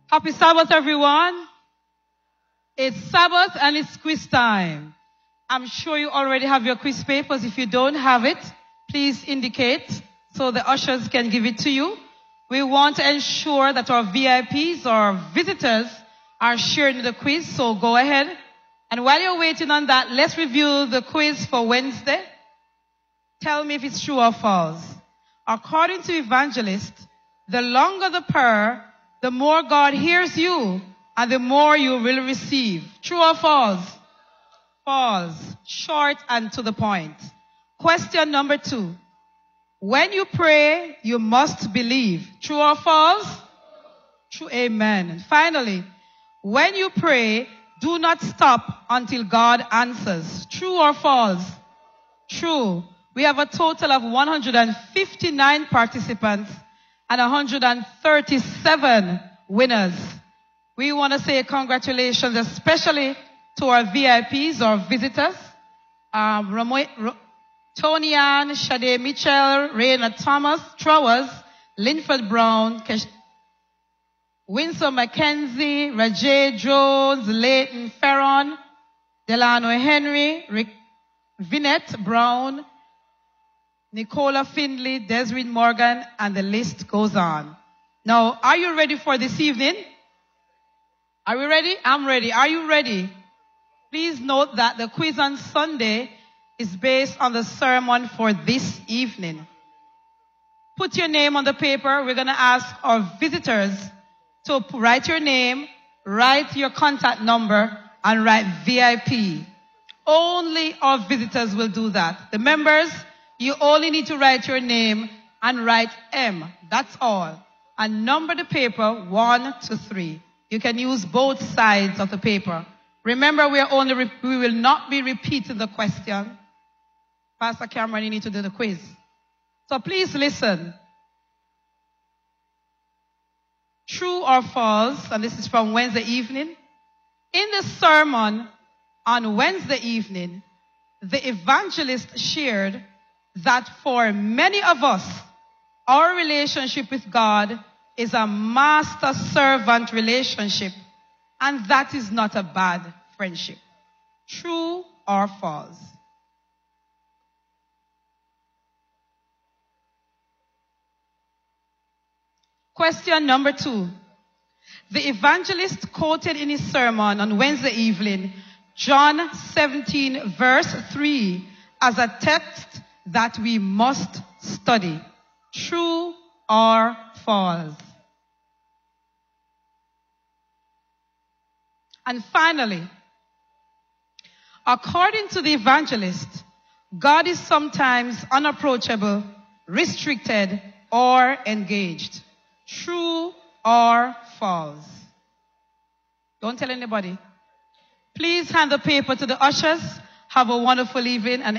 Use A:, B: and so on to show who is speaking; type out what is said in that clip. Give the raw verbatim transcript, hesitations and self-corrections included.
A: Happy Sabbath, everyone. It's Sabbath and it's quiz time. I'm sure you already have your quiz papers. If you don't have it, please indicate so the ushers can give it to you. We want to ensure that our V I Ps or visitors are shared in the quiz, so go ahead. And while you're waiting on that, let's review the quiz for Wednesday. Tell me if it's true or false. According to Evangelist, the longer the prayer, the more God hears you and the more you will receive. True or false? False. Short and to the point. Question number two. When you pray, you must believe. True or false? True. Amen. And finally, when you pray, do not stop until God answers. True or false? True. We have a total of one hundred fifty-nine participants and one hundred thirty-seven winners. We want to say congratulations, especially to our V I Ps or visitors. Um, Ramo- Ro- Tony Ann, Shade Mitchell, Raina Thomas, Trowers, Linford Brown, Kesh- Winsor McKenzie, Rajay Jones, Leighton Ferron, Delano Henry, Rick, Vinette Brown, Nicola Findley, Desiree Morgan, and the list goes on. Now, are you ready for this evening? Are we ready? I'm ready. Are you ready? Please note that the quiz on Sunday is based on the sermon for this evening. Put your name on the paper. We're going to ask our visitors to write your name, write your contact number, and write V I P. Only our visitors will do that. The members, you only need to write your name and write M. That's all. And number the paper one to three. You can use both sides of the paper. Remember, we are only re- we will not be repeating the question. Pastor Cameron, you need to do the quiz. So please listen. True or false, and this is from Wednesday evening. In the sermon on Wednesday evening, the evangelist shared that for many of us, our relationship with God is a master-servant relationship, and that is not a bad friendship. True or false? Question number two. The evangelist quoted in his sermon on Wednesday evening, John seventeen, verse three, as a text that we must study. True or false? And finally, according to the evangelist, God is sometimes unapproachable, restricted, or engaged. True or false? Don't tell anybody. Please hand the paper to the ushers. Have a wonderful evening and